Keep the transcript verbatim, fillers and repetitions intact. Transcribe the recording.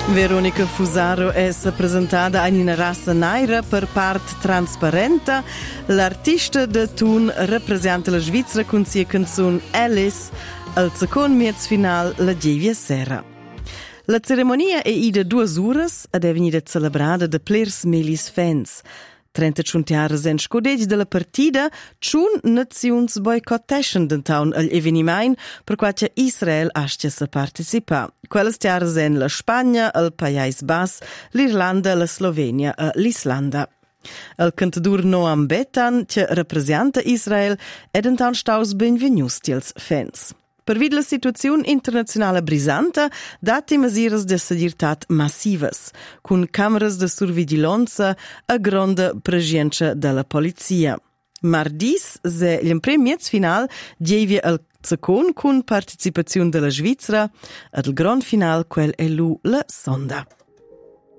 Veronica Fusaro è presentata in una razza naira per parte trasparente. L'artista de Thun rappresenta la Svizzera con sia canzone Alice, al secondo mezzo final la Gievia Sera. La ceremonia è ida due ore ed è venuta celebrata da plers milis fans. trentacinque anni sen scudeggi della partita, ciun nazions boicotteschen d'entaun agli eveniment per quace Israel asce sa partecipa. Quelle stiare sen la Spagna, il Pais Bas, l'Irlanda, la Slovenia e l'Islanda. Il cantadur Noam Betan, che rappresenta Israel, è d'entaun staus benvenuti als fans. Per vid la situazione internazionale brisanta, dati misure di segurità massivas, con cameras di sorveglianza e grande presenza della polizia. Mardis, se l'impremiez final, gievia il secondo con partecipazione della Svizzera, ed il grand final quel è lu la sonda.